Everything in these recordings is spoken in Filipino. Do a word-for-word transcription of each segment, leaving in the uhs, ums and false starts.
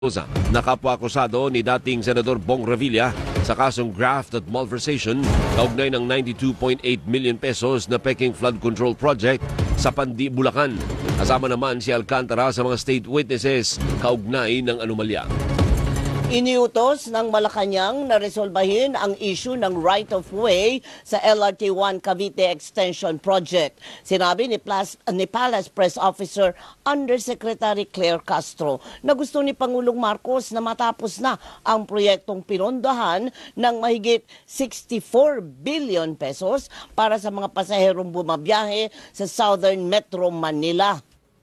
Nakapwa-akusado ni dating Senador Bong Revilla sa kasong graft at malversation kaugnay ng ninety-two point eight million pesos na Peking Flood Control Project sa Pandi, Bulacan. Kasama naman si Alcantara sa mga state witnesses kaugnay ng anomalya. Iniutos ng Malacanang na resolbahin ang issue ng right-of-way sa L R T one Cavite Extension Project. Sinabi ni, Plas, ni Palace Press Officer Undersecretary Claire Castro na gusto ni Pangulong Marcos na matapos na ang proyektong pinondahan ng mahigit sixty-four billion pesos para sa mga pasaherong bumabiyahe sa Southern Metro Manila.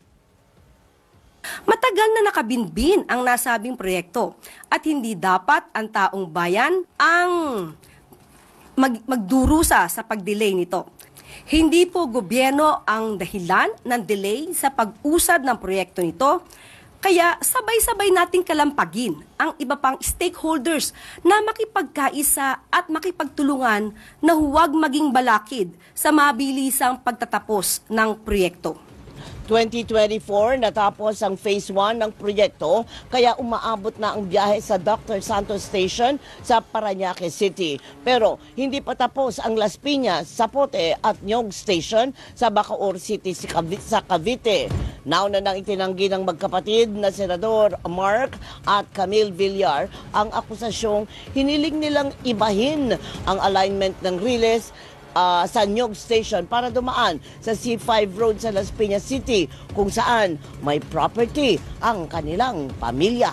Matagal na nakabinbin ang nasabing proyekto at hindi dapat ang taong bayan ang mag magdurusa sa pag-delay nito. Hindi po gobyerno ang dahilan ng delay sa pag-usad ng proyekto nito, kaya sabay-sabay nating kalampagin ang iba pang stakeholders na makipagkaisa at makipagtulungan na huwag maging balakid sa mabilisang pagtatapos ng proyekto. twenty twenty-four natapos ang phase one ng proyekto kaya umaabot na ang biyahe sa Doctor Santos Station sa Parañaque City. Pero hindi pa tapos ang Las Piñas, Zapote at Nyog Station sa Bacoor City sa Cavite. Nauna nang itinanggi ng magkapatid na Senador Mark at Camille Villar ang akusasyong hiniling nilang ibahin ang alignment ng riles Uh, sa Nyog Station para dumaan sa C five Road sa Las Piñas City kung saan may property ang kanilang pamilya.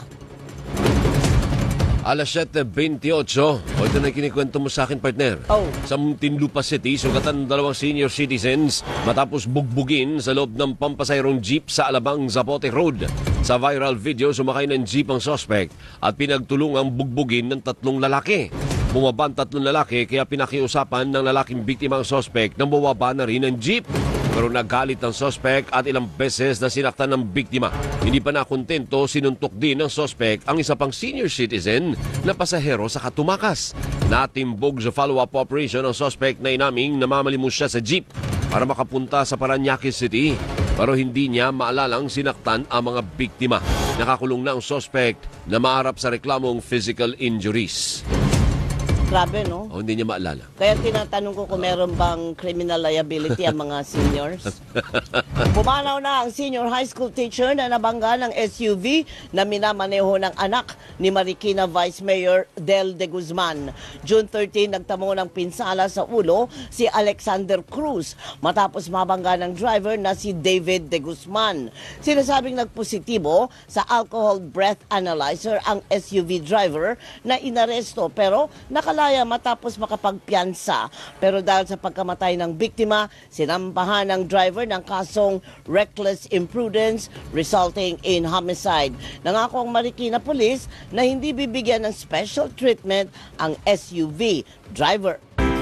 Alas siyete twenty-eight. O ito na kinikwento mo sa akin, partner. Oh. Sa Muntinlupa City, sugatan dalawang senior citizens matapos bugbugin sa loob ng pampasayrong jeep sa Alabang, Zapote Road. Sa viral video, sumakay ng jeep ang suspect at pinagtulungang bugbugin ng tatlong lalaki. Bumaba ang tatlong lalaki kaya pinakiusapan ng lalaking biktima ang suspect nang bumaba na rin ang jeep. Pero nagalit ang suspect at ilang beses na sinaktan ng biktima. Hindi pa nakontento, sinuntok din ng suspect ang isa pang senior citizen na pasahero sa katumakas. Natimbog sa follow-up operation ang suspect na inaming namamalimos siya sa jeep para makapunta sa Parañaque City. Pero hindi niya maalalang sinaktan ang mga biktima. Nakakulong na ang suspect na maharap sa reklamong physical injuries. Grabe, no? O, hindi niya maalala. Kaya tinatanong ko kung meron bang criminal liability ang mga seniors. Pumanaw na ang senior high school teacher na nabangga ng S U V na minamaneho ng anak ni Marikina Vice Mayor Del De Guzman. June thirteenth, nagtamo ng pinsala sa ulo si Alexander Cruz matapos mabangga ng driver na si David De Guzman. Sinasabing nagpositibo sa alcohol breath analyzer ang S U V driver na inaresto pero nakala matapos makapagpiyansa. Pero dahil sa pagkamatay ng biktima, sinampahan ng driver ng kasong reckless imprudence resulting in homicide. Nangako ang Marikina Police na hindi bibigyan ng special treatment ang S U V driver.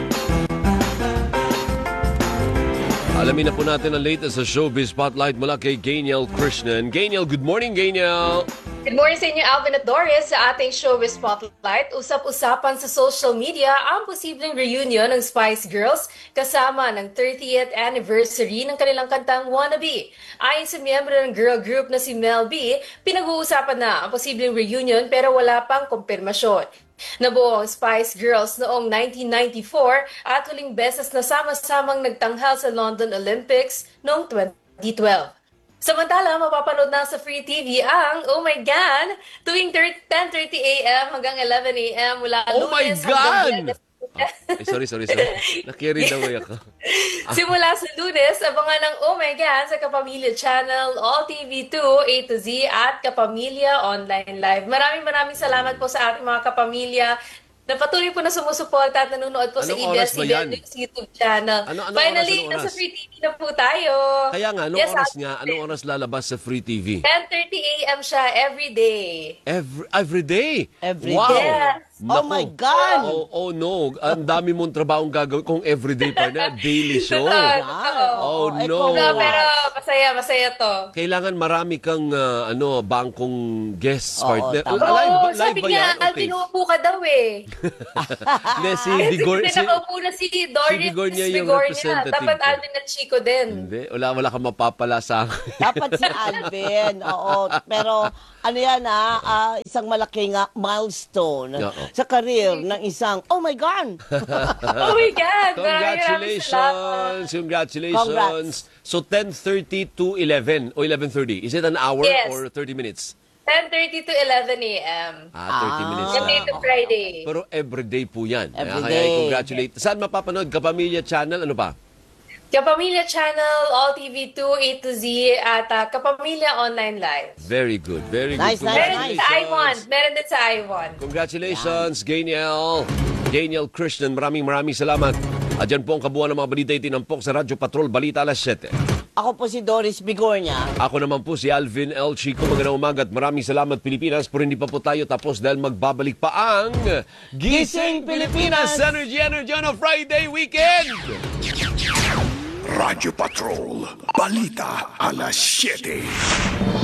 Alamin na po natin ang latest sa Showbiz Spotlight mula kay Gainiel Krishnan. Gainiel, good morning, Gainiel! Good morning sa inyo, Alvin at Doris. Sa ating Showbiz Spotlight, usap-usapan sa social media ang posibleng reunion ng Spice Girls kasama ng thirtieth anniversary ng kanilang kantang Wannabe. Ayon sa miyembro ng girl group na si Mel B, pinag-uusapan na ang posibleng reunion pero wala pang kumpirmasyon. Nabuo ang Spice Girls noong nineteen ninety-four at huling beses na sama-samang nagtanghal sa London Olympics noong twenty twelve. Samantala, mapapanood na sa Free T V ang Oh My God tuwing ten thirty a m hanggang eleven a m mula Oh Lunes my God! hanggang Ay, sorry, sorry, sorry. Nakiri na ako. Simula sa Lunes, abangan ng Oh My God sa Kapamilya Channel, All T V two, A to Z at Kapamilya Online Live. Maraming maraming salamat po sa ating mga kapamilya na patuloy po na sumusuporta at nanonood po Anong sa A B S C B N News YouTube channel. Ano, anong Finally, oras, anong oras? nasa Free T V na po tayo. Kaya nga, anong Yes, oras Alvin. nga? Anong oras lalabas sa Free T V? ten thirty a m siya every day. Every, every day? Every wow. day. Yes. Oh Nako. my God! Oh, oh no, ang dami mong trabahong gagawin kung everyday partner, daily show. Totoo, Yan. totoo. Oh, eh, no. kung- No, pero masaya, masaya to. Kailangan marami kang ah, ano, bangkong guest Oo, partner. tama. Live, Oo, ba- live sabi ba niya, yan? Alvin, umupo ka daw eh. Hindi, si Kasi Vigor, hindi si, nakaupo na si Doris si Vigor niya yung Vigor niya. representative Dapat ko. Alvin at Chico din. hindi, wala, wala kang mapapala sa akin. Dapat si Alvin, oo. Pero ano yan ah, ah, isang malaking ah, milestone Oo. sa career ng isang, oh my God! Oh my God! Maraming maraming salamat. Congratulations! Congratulations! So ten thirty to eleven o eleven thirty. Is it an hour Yes. or thirty minutes? ten thirty to eleven a m Ah, thirty Ah. minutes Monday lang. to Friday. Pero everyday po yan. Kaya- Everyday. Kaya congratulate. Saan mapapanood? Kapamilya Channel? Ano pa? Kapamilya Channel, All T V two, A to Z, at uh, Kapamilya Online Live. Very good. Very Nice, good. nice, Meron din sa I one. Congratulations. Meron din sa I one. Congratulations, Gainiel. Gainiel Christian, maraming maraming salamat. At dyan po ang kabuuan ng mga balita itinampok sa Radyo Patrol, Balita alas siyete. Ako po si Doris Bigornia. Ako naman po si Alvin L. Chico. Magandang umaga at maraming salamat Pilipinas. Pero hindi pa po tayo tapos dahil magbabalik pa ang Gising Pilipinas Energy Energy on a Friday weekend! Radyo Patrol, Balita alas siyete.